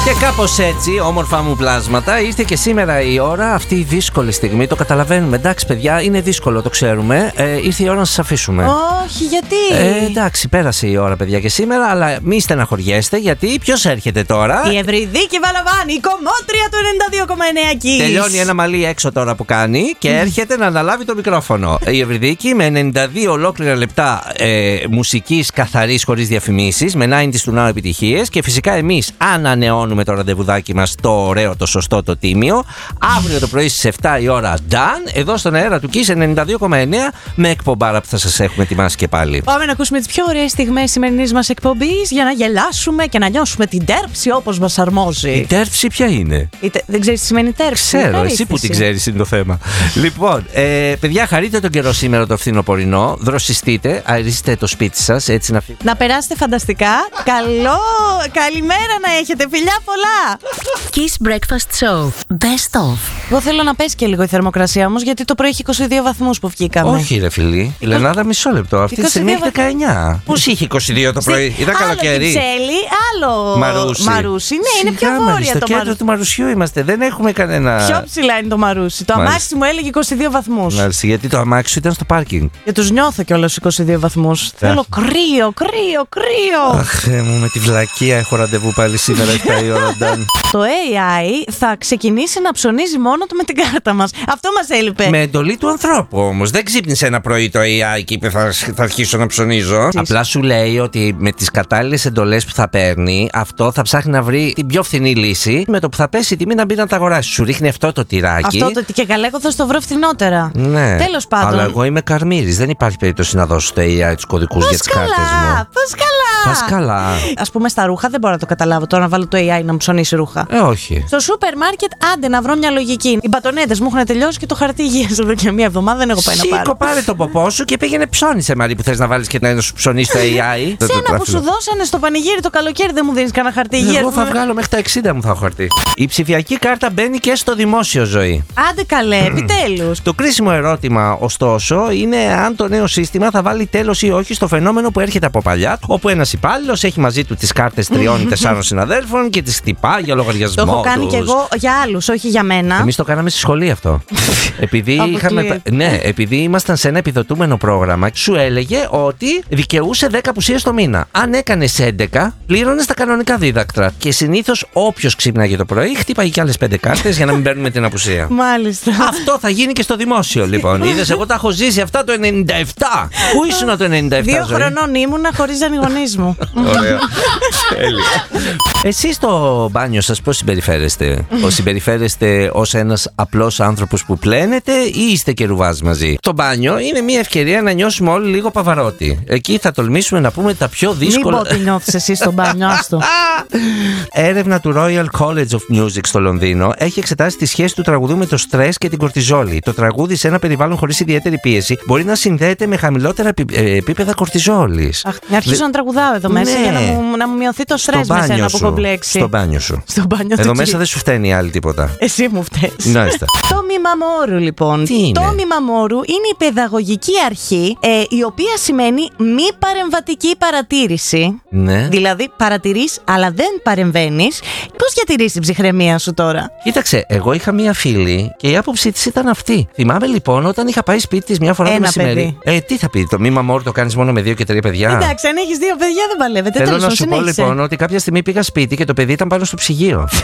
Και κάπως έτσι, όμορφα μου πλάσματα, ήρθε και σήμερα η ώρα, αυτή η δύσκολη στιγμή. Το καταλαβαίνουμε. Εντάξει, παιδιά, είναι δύσκολο, το ξέρουμε. Ήρθε η ώρα να σας αφήσουμε. Όχι, γιατί? Εντάξει, πέρασε η ώρα, παιδιά, και σήμερα, αλλά μη στεναχωριέστε, γιατί ποιος έρχεται τώρα? Η Ευρυδίκη Βαλαβάνη, η κομμότρια του 92,9 Kiss. Τελειώνει ένα μαλλί έξω τώρα που κάνει και έρχεται να αναλάβει το μικρόφωνο. Η Ευρυδίκη με 92 ολόκληρα λεπτά μουσικής καθαρής, χωρίς διαφημίσεις, με 90's του Now επιτυχίες, και φυσικά εμείς ανανεώνουμε το ραντεβουδάκι μας, το ωραίο, το σωστό, το τίμιο. Αύριο το πρωί στις 7 η ώρα, done, εδώ στον αέρα του Kiss 92,9, με εκπομπάρα που θα σας έχουμε ετοιμάσει και πάλι. Πάμε να ακούσουμε τις πιο ωραίες στιγμές σημερινής μας εκπομπής για να γελάσουμε και να νιώσουμε την τέρψη όπως μας αρμόζει. Η τέρψη ποια είναι? Δεν ξέρεις τι σημαίνει τέρψη? Ξέρω, εσύ που την ξέρεις είναι το θέμα. Λοιπόν, παιδιά, χαρείτε τον καιρό σήμερα το φθινοπορεινό. Δροσιστείτε, αερίστε το σπίτι σας, έτσι να φύγετε. Να περάσετε φανταστικά. Καλημέρα να έχετε, φιλιά πολλά. Kiss Breakfast Show. Best of. Εγώ θέλω να πέσει και λίγο η θερμοκρασία όμως, γιατί το πρωί έχει 22 βαθμούς που βγήκαμε. Όχι, ρε φίλη. Η Λενάδα, μισό λεπτό. Αυτή τη στιγμή έχει 19. Πώς είχε 22 το πρωί? Ήταν καλοκαίρι. Άλλο Κυψέλη, άλλο Μαρούσι. Ναι, είναι πιο βόρεια στο το κέντρο Μαρούσι. του Μαρουσιού είμαστε. Δεν έχουμε κανένα. Πιο ψηλά είναι το Μαρούσι. Το αμάξι μου έλεγε 22 βαθμούς. Μάλιστα, γιατί το αμάξι σου ήταν στο πάρκινγκ. Και τους νιώθω κιόλας 22 βαθμούς. Θέλω κρύο. Αχ, μου, με τη βλακεία έχω ραντεβού πάλι σήμερα 7 η ώρα. Το AI θα ξεκινήσει να ψωνίζει μόνο του με την κάρτα μας. Αυτό μας έλειπε. Με εντολή του ανθρώπου όμως. Δεν ξύπνησε ένα πρωί το AI και είπε θα αρχίσω να ψωνίζω. Απλά σου λέει ότι με τις κατάλληλες εντολές που θα παίρνει, αυτό θα ψάχνει να βρει την πιο φθηνή λύση. Με το που θα πέσει η τιμή να μπει να τα αγοράσει. Σου ρίχνει αυτό το τυράκι. Αυτό το και καλά, εγώ θα στο βρω φθηνότερα. Ναι. Τέλος πάντων. Αλλά εγώ είμαι καρμύρης. Δεν υπάρχει περίπτωση να δώσω στο AI τους κωδικούς για τις κάρτες μου. Πώς καλά. Ας πούμε στα ρούχα δεν μπορώ να το καταλάβω τώρα, να βάλω το AI να μου ψωνίσει ρούχα. Όχι. Στο σούπερ μάρκετ, άντε να βρω μια λογική. Οι μπατονέτες μου έχουν τελειώσει και το χαρτί υγείας εδώ και μία εβδομάδα δεν έχω πάει να πάρω. Σήκω, πάρε το ποπό σου και πήγαινε ψώνισε, Μαρή, που θες να βάλεις και να σου ψωνίσει το AI. Σένα που σου δώσανε στο πανηγύρι το καλοκαίρι δεν μου δίνεις κανένα χαρτί υγείας? Εγώ θα βγάλω μέχρι τα 60 μου θα έχω χαρτί. Η ψηφιακή κάρτα μπαίνει και στο δημόσιο ζωή. Άντε καλέ, επιτέλους. Το κρίσιμο ερώτημα, ωστόσο, είναι αν το νέο σύστημα θα βάλει τέλος ή όχι στο φαινόμενο που έρχεται από παλιά, όπου ένας υπάλληλος έχει μαζί του τις κάρτες 3-4 συναδέλφων και τις χτυπά για λογαριασμό. Το έχω κάνει κι εγώ για άλλους, όχι για μένα. Εμείς το κάναμε στη σχολή αυτό. επειδή ήμασταν σε ένα επιδοτούμενο πρόγραμμα, σου έλεγε ότι δικαιούσε 10 απουσίες το μήνα. Αν έκανες 11, πλήρωνες τα κανονικά δίδακτρα. Και συνήθως όποιος ξύπναγε το πρωί, χτύπαγε κι άλλες 5 κάρτες για να μην παίρνουμε την απουσία. Μάλιστα. Αυτό θα γίνει και στο δημόσιο, λοιπόν. Είδες, εγώ τα έχω ζήσει αυτά το 97. Πού ήσουν το 97? 2 χρονών ήμουνα, χωρίζαν οι γονείς μου. Ωραία. Εσείς στο μπάνιο σας πώς συμπεριφέρεστε? Συμπεριφέρεστε ως ένας απλός άνθρωπος που πλένετε ή είστε και ρουβάς μαζί? Το μπάνιο είναι μια ευκαιρία να νιώσουμε όλοι λίγο Παβαρότη. Εκεί θα τολμήσουμε να πούμε τα πιο δύσκολα. Μην πω τι νιώθεις εσύ στο μπάνιο, άστο. Έρευνα του Royal College of Music στο Λονδίνο έχει εξετάσει τη σχέση του τραγουδού με το στρες και την κορτιζόλη. Το τραγούδι σε ένα περιβάλλον χωρίς ιδιαίτερη πίεση μπορεί να συνδέεται με χαμηλότερα επίπεδα κορτιζόλης. Να αρχίσω να τραγουδάω εδώ μέσα για να μου μειωθεί το στρες με σένα που κομπλέξει. Στο μπάνιο σου. Στο μπάνιο εδώ μέσα δεν σου φταίνει άλλη τίποτα. Εσύ μου φταίς. Το μήμα μόρου, λοιπόν. Τι είναι? Το μήμα μόρου είναι η παιδαγωγική αρχή, η οποία σημαίνει μη παρεμβατική παρατήρηση. Ναι. Δηλαδή παρατηρείς αλλά δεν παρεμβαίνεις. Πώς διατηρείς την ψυχραιμία σου τώρα? Κοίταξε, εγώ είχα μία φίλη και η άποψή της ήταν αυτή. Θυμάμαι λοιπόν όταν είχα πάει σπίτι της μια φορά το μεσημέρι. Τι θα πει, το μήμα μόρου το κάνεις μόνο με 2 και 3 παιδιά? Εντάξει, αν έχεις 2 παιδιά δεν παλεύετε. Θέλω να σου πω λοιπόν ότι κάποια στιγμή πήγα σπίτι και το παιδί ήταν πάνω στο ψυγείο.